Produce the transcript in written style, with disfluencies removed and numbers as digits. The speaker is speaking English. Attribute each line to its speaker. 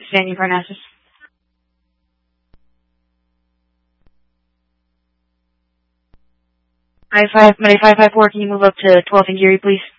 Speaker 1: Standing Parnassus. Monday 554, can you move up to 12th and Geary, please?